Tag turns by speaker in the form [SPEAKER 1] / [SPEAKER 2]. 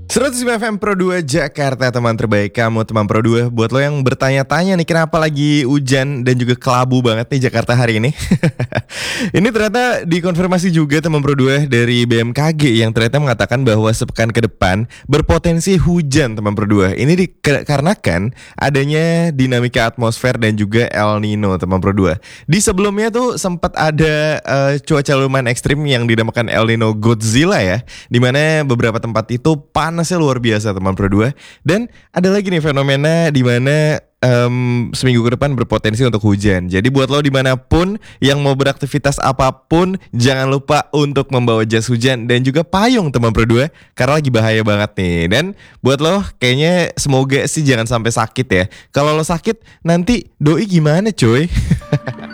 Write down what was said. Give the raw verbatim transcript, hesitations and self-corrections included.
[SPEAKER 1] seratus lima F M Pro dua Jakarta, teman terbaik kamu, teman Pro dua. Buat lo yang bertanya-tanya nih kenapa lagi hujan dan juga kelabu banget nih Jakarta hari ini. Ini ternyata dikonfirmasi juga teman Pro dua dari B M K G yang ternyata mengatakan bahwa sepekan ke depan berpotensi hujan teman Pro dua. Ini dikarenakan adanya dinamika atmosfer dan juga El Nino teman Pro dua. Di sebelumnya tuh sempat ada uh, cuaca lumayan ekstrim yang dinamakan El Nino Godzilla ya, dimana beberapa tempat itu panasnya luar biasa teman Pro dua. Dan ada lagi nih fenomena di mana um, seminggu ke depan berpotensi untuk hujan. Jadi buat lo dimanapun yang mau beraktivitas apapun, jangan lupa untuk membawa jas hujan dan juga payung teman Pro dua, karena lagi bahaya banget nih. Dan buat lo kayaknya semoga sih jangan sampai sakit ya. Kalau lo sakit nanti doi gimana coy?